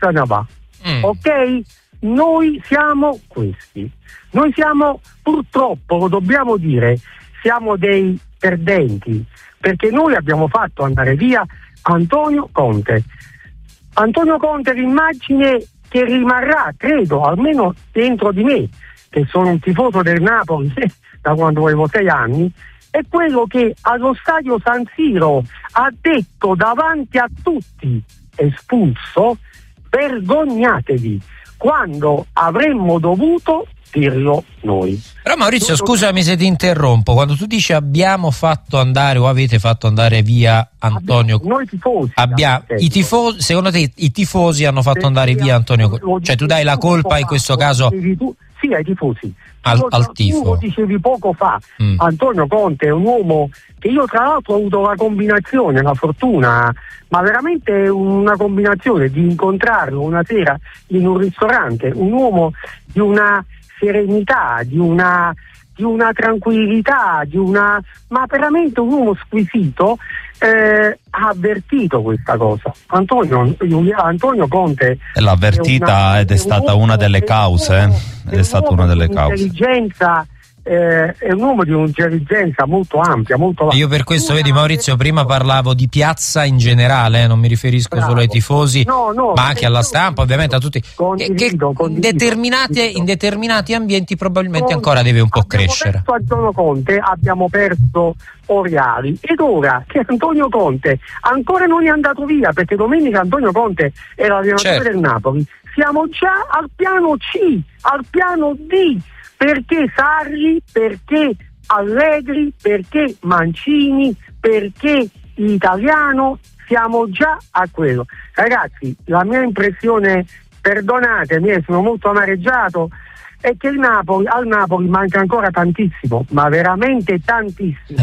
se ne va. Ok? Noi siamo questi. Noi siamo, purtroppo, lo dobbiamo dire, siamo dei perdenti, perché noi abbiamo fatto andare via Antonio Conte. Antonio Conte è l'immagine che rimarrà, credo, almeno dentro di me, che sono un tifoso del Napoli da quando avevo 6 anni, è quello che allo stadio San Siro ha detto davanti a tutti, espulso, vergognatevi, quando avremmo dovuto dirlo noi. Però Maurizio, scusami se ti interrompo, quando tu dici abbiamo fatto andare o avete fatto andare via Antonio Conte, noi tifosi, i tifosi, secondo te i tifosi hanno fatto andare via Antonio Conte? Cioè tu dai la colpa in questo caso sì, ai tifosi, al tifo. Tu dicevi poco fa, Antonio Conte è un uomo che io tra l'altro ho avuto la combinazione, la fortuna, ma veramente una combinazione di incontrarlo una sera in un ristorante, un uomo di una serenità, di una tranquillità, ma veramente un uomo squisito. Ha avvertito questa cosa. Antonio Conte l'ha avvertita ed è stata una delle cause. È stata una delle cause. È un uomo di un'intelligenza molto ampia, molto vasta. Io per questo, vedi Maurizio, prima parlavo di piazza in generale, non mi riferisco solo ai tifosi, ma anche alla stampa, ovviamente a tutti, che in determinati ambienti probabilmente ancora deve un po' crescere. Abbiamo perso Antonio Conte, abbiamo perso Oriali, ed ora che Antonio Conte ancora non è andato via, perché domenica Antonio Conte era l'allenatore del Napoli, siamo già al piano C, al piano D, perché Sarri, perché Allegri, perché Mancini, perché Italiano, siamo già a quello. Ragazzi, la mia impressione, perdonatemi, sono molto amareggiato, è che al Napoli manca ancora tantissimo, ma veramente tantissimo.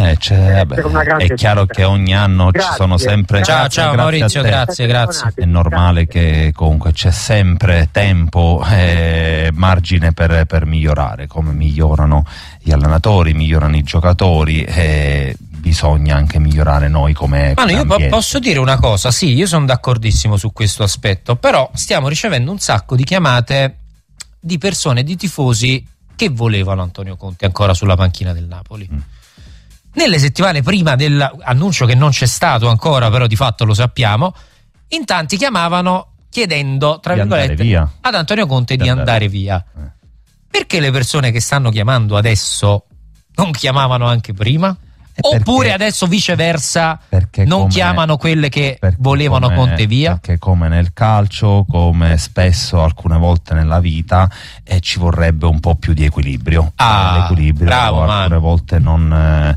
È chiaro che ogni anno ci sono sempre. Ciao Maurizio, grazie. È normale che comunque c'è sempre tempo e margine per migliorare, come migliorano gli allenatori, migliorano i giocatori. Bisogna anche migliorare noi come io posso dire una cosa, sì, io sono d'accordissimo su questo aspetto, però stiamo ricevendo un sacco di chiamate di persone, di tifosi che volevano Antonio Conte ancora sulla panchina del Napoli. Nelle settimane prima dell'annuncio, che non c'è stato ancora, però di fatto lo sappiamo, in tanti chiamavano chiedendo, tra virgolette, ad Antonio Conte di andare via. Perché le persone che stanno chiamando adesso non chiamavano anche prima? Oppure adesso viceversa non chiamano quelle che volevano Conte via? Perché come nel calcio, come spesso alcune volte nella vita, ci vorrebbe un po' più di equilibrio. L'equilibrio bravo, alcune volte non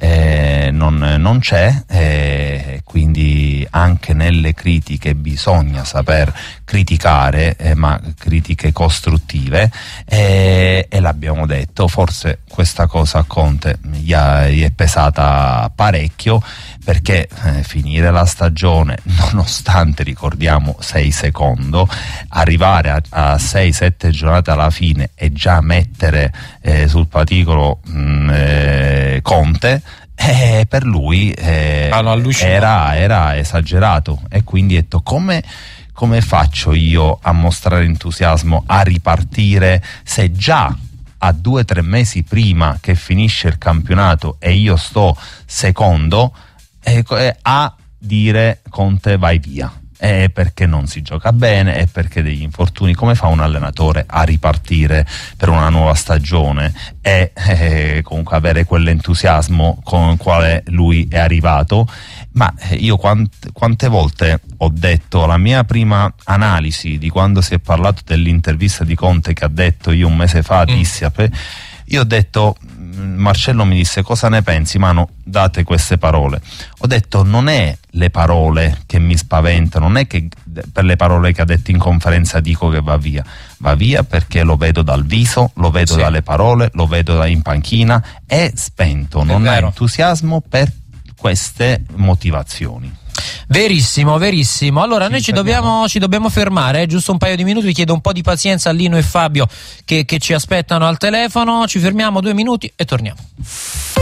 c'è, quindi anche nelle critiche bisogna saper criticare, ma critiche costruttive, e l'abbiamo detto, forse questa cosa a Conte gli è pesata parecchio, perché finire la stagione, nonostante, ricordiamo, 6 secondi, arrivare a 6-7 giornate alla fine e già mettere sul Conte, per lui era esagerato, e quindi ha detto come faccio io a mostrare entusiasmo, a ripartire, se già a 2-3 mesi prima che finisce il campionato e io sto secondo, a dire Conte vai via. Perché non si gioca bene, e perché degli infortuni. Come fa un allenatore a ripartire per una nuova stagione e comunque avere quell'entusiasmo con il quale lui è arrivato? Ma io quante volte ho detto, la mia prima analisi di quando si è parlato dell'intervista di Conte, che ha detto, io un mese fa dissi io ho detto, Marcello mi disse cosa ne pensi, Mano, date queste parole. Ho detto non è le parole che mi spaventano, non è che per le parole che ha detto in conferenza dico che va via perché lo vedo dal viso, lo vedo dalle parole, lo vedo in panchina, è spento, non ha entusiasmo per queste motivazioni. Verissimo. Allora noi ci dobbiamo fermare, giusto un paio di minuti. Vi chiedo un po' di pazienza a Lino e Fabio che ci aspettano al telefono. Ci fermiamo 2 minuti e torniamo.